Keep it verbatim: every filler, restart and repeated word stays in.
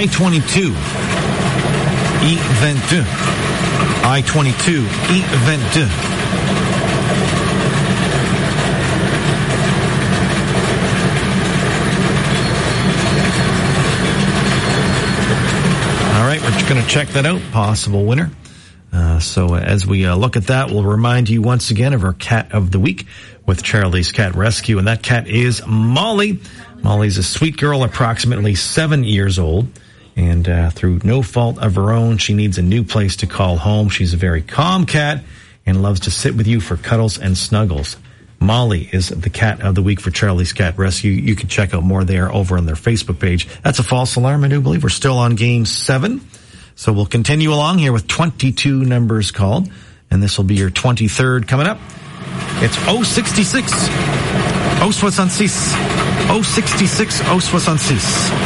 I twenty-two, I twenty-two, I twenty-two, I twenty-two. All right, we're just going to check that out. Possible winner. Uh, so as we uh, look at that, we'll remind you once again of our cat of the week with Charlie's Cat Rescue. And that cat is Molly. Molly's a sweet girl, approximately seven years old. And uh, through no fault of her own, she needs a new place to call home. She's a very calm cat and loves to sit with you for cuddles and snuggles. Molly is the cat of the week for Charlie's Cat Rescue. You can check out more there over on their Facebook page. That's a false alarm, I do believe. We're still on game seven. So we'll continue along here with twenty-two numbers called. And this will be your twenty-third coming up. It's oh sixty-six. oh soixante-six. oh sixty-six. oh soixante-six.